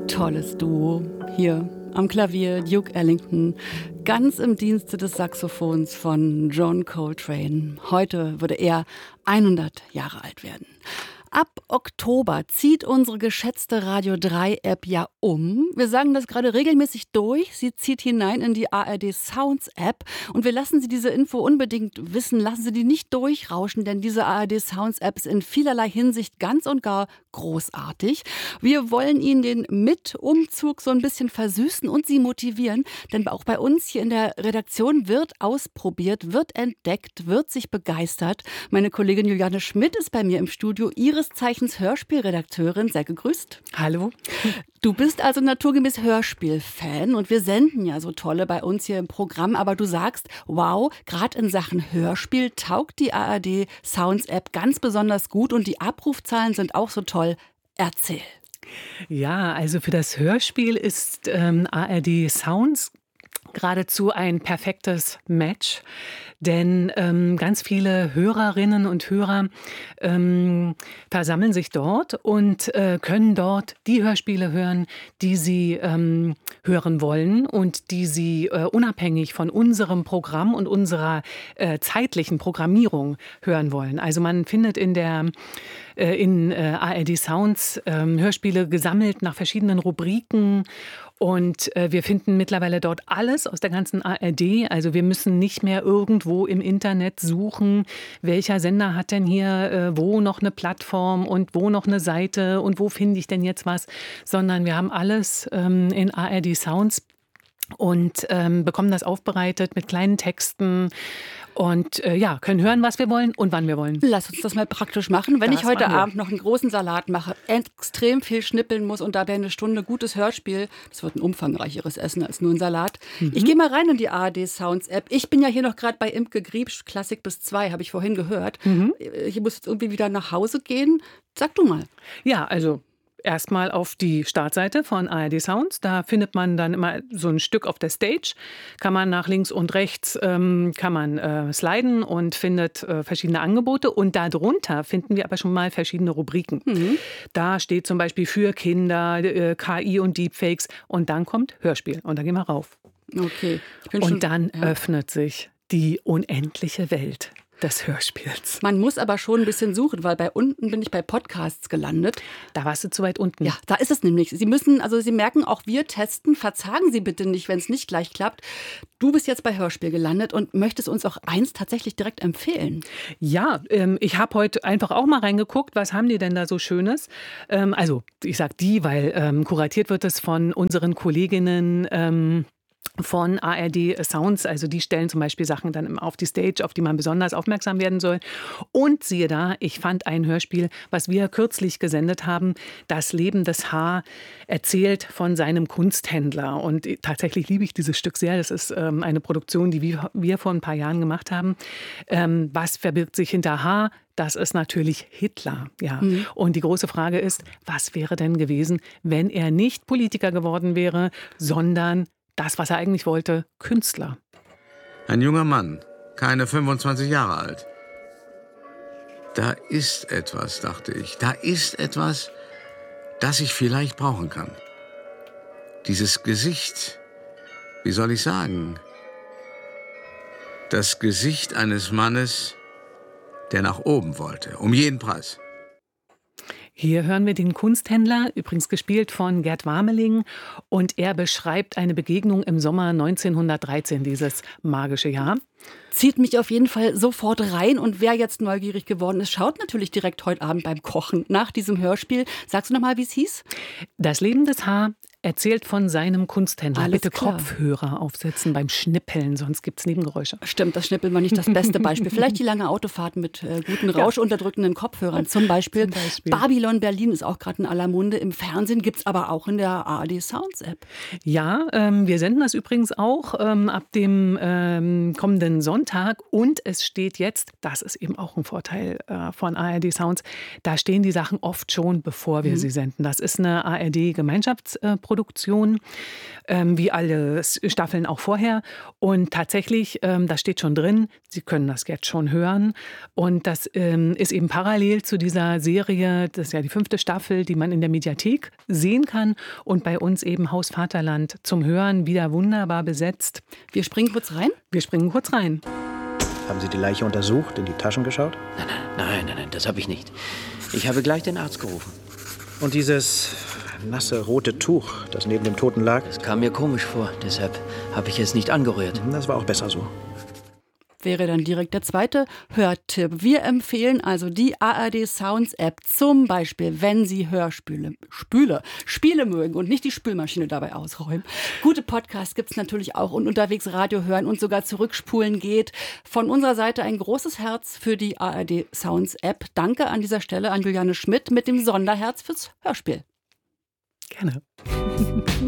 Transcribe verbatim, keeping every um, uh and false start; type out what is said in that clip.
Tolles Duo. Hier am Klavier Duke Ellington, ganz im Dienste des Saxophons von John Coltrane. Heute würde er hundert Jahre alt werden. Ab Oktober zieht unsere geschätzte Radio drei App ja um. Wir sagen das gerade regelmäßig durch. Sie zieht hinein in die A R D Sounds App. Und wir lassen Sie diese Info unbedingt wissen. Lassen Sie die nicht durchrauschen, denn diese A R D Sounds App ist in vielerlei Hinsicht ganz und gar großartig. Wir wollen Ihnen den Mitumzug so ein bisschen versüßen und Sie motivieren. Denn auch bei uns hier in der Redaktion wird ausprobiert, wird entdeckt, wird sich begeistert. Meine Kollegin Juliane Schmidt ist bei mir im Studio. Ihres Zeichens Hörspielredakteurin. Sehr gegrüßt. Hallo. Du bist also naturgemäß Hörspielfan und wir senden ja so tolle bei uns hier im Programm. Aber du sagst, wow, gerade in Sachen Hörspiel taugt die A R D Sounds App ganz besonders gut und die Abrufzahlen sind auch so toll. Erzähl. Ja, also für das Hörspiel ist ähm, A R D Sounds geradezu ein perfektes Match, denn ähm, ganz viele Hörerinnen und Hörer ähm, versammeln sich dort und äh, können dort die Hörspiele hören, die sie ähm, hören wollen und die sie äh, unabhängig von unserem Programm und unserer äh, zeitlichen Programmierung hören wollen. Also man findet in der äh, in äh, A R D Sounds äh, Hörspiele gesammelt nach verschiedenen Rubriken. Und äh, wir finden mittlerweile dort alles aus der ganzen A R D. Also wir müssen nicht mehr irgendwo im Internet suchen, welcher Sender hat denn hier äh, wo noch eine Plattform und wo noch eine Seite und wo finde ich denn jetzt was, sondern wir haben alles ähm, in A R D Sounds und ähm, bekommen das aufbereitet mit kleinen Texten. Und äh, ja, können hören, was wir wollen und wann wir wollen. Lass uns das mal praktisch machen. Wenn das ich heute Abend noch einen großen Salat mache, extrem viel schnippeln muss und dabei eine Stunde gutes Hörspiel, das wird ein umfangreicheres Essen als nur ein Salat. Mhm. Ich gehe mal rein in die A R D Sounds App. Ich bin ja hier noch gerade bei Imke Griebsch, Klassik bis zwei, habe ich vorhin gehört. Mhm. Ich muss jetzt irgendwie wieder nach Hause gehen. Sag du mal. Ja, also erstmal auf die Startseite von A R D Sounds. Da findet man dann immer so ein Stück auf der Stage. Kann man nach links und rechts ähm, kann man äh, sliden und findet äh, verschiedene Angebote. Und darunter finden wir aber schon mal verschiedene Rubriken. Mhm. Da steht zum Beispiel für Kinder, äh, K I und Deepfakes. Und dann kommt Hörspiel. Und da gehen wir rauf. Okay. Ich bin und schon, dann ja. öffnet sich die unendliche Welt des Hörspiels. Man muss aber schon ein bisschen suchen, weil bei unten bin ich bei Podcasts gelandet. Da warst du zu weit unten. Ja, da ist es nämlich. Sie müssen, also Sie merken, auch wir testen. Verzagen Sie bitte nicht, wenn es nicht gleich klappt. Du bist jetzt bei Hörspiel gelandet und möchtest uns auch eins tatsächlich direkt empfehlen. Ja, ähm, ich habe heute einfach auch mal reingeguckt, was haben die denn da so Schönes? Ähm, also ich sage die, weil ähm, kuratiert wird es von unseren Kolleginnen ähm, von A R D Sounds, also die stellen zum Beispiel Sachen dann auf die Stage, auf die man besonders aufmerksam werden soll. Und siehe da, ich fand ein Hörspiel, was wir kürzlich gesendet haben, Das Leben des H, erzählt von seinem Kunsthändler. Und tatsächlich liebe ich dieses Stück sehr. Das ist ähm, eine Produktion, die wir, wir vor ein paar Jahren gemacht haben. Ähm, was verbirgt sich hinter H? Das ist natürlich Hitler, ja. Mhm. Und die große Frage ist, was wäre denn gewesen, wenn er nicht Politiker geworden wäre, sondern das, was er eigentlich wollte, Künstler. Ein junger Mann, keine fünfundzwanzig Jahre alt. Da ist etwas, dachte ich. Da ist etwas, das ich vielleicht brauchen kann. Dieses Gesicht, wie soll ich sagen? Das Gesicht eines Mannes, der nach oben wollte, um jeden Preis. Hier hören wir den Kunsthändler, übrigens gespielt von Gerd Warmeling. Und er beschreibt eine Begegnung im Sommer neunzehnhundertdreizehn, dieses magische Jahr. Zieht mich auf jeden Fall sofort rein. Und wer jetzt neugierig geworden ist, schaut natürlich direkt heute Abend beim Kochen nach diesem Hörspiel. Sagst du noch mal, wie es hieß? Das Leben des H. erzählt von seinem Kunsthändler. Alles Bitte klar. Kopfhörer aufsetzen beim Schnippeln, sonst gibt es Nebengeräusche. Stimmt, das Schnippeln war nicht das beste Beispiel. Vielleicht die lange Autofahrt mit äh, guten, rauschunterdrückenden Kopfhörern zum Beispiel. Zum Beispiel. Babylon Berlin ist auch gerade in aller Munde. Im Fernsehen gibt es aber auch in der A R D Sounds App. Ja, ähm, wir senden das übrigens auch ähm, ab dem ähm, kommenden Sonntag. Und es steht jetzt, das ist eben auch ein Vorteil äh, von A R D Sounds, da stehen die Sachen oft schon, bevor wir mhm. sie senden. Das ist eine A R D-Gemeinschaftsproduktion. Erstproduktion, ähm, wie alle Staffeln auch vorher. Und tatsächlich, ähm, das steht schon drin, Sie können das jetzt schon hören. Und das ähm, ist eben parallel zu dieser Serie, das ist ja die fünfte Staffel, die man in der Mediathek sehen kann. Und bei uns eben Haus Vaterland zum Hören, wieder wunderbar besetzt. Wir springen kurz rein? Wir springen kurz rein. Haben Sie die Leiche untersucht, in die Taschen geschaut? Nein, nein, nein, nein, nein, das habe ich nicht. Ich habe gleich den Arzt gerufen. Und dieses nasse rote Tuch, das neben dem Toten lag? Es kam mir komisch vor, deshalb habe ich es nicht angerührt. Das war auch besser so. Wäre dann direkt der zweite Hörtipp. Wir empfehlen also die A R D Sounds App, zum Beispiel, wenn Sie Hörspiele, Spüle, Spiele mögen und nicht die Spülmaschine dabei ausräumen. Gute Podcasts gibt es natürlich auch und unterwegs Radio hören und sogar zurückspulen geht. Von unserer Seite ein großes Herz für die A R D Sounds App. Danke an dieser Stelle an Juliane Schmidt mit dem Sonderherz fürs Hörspiel. Gerne.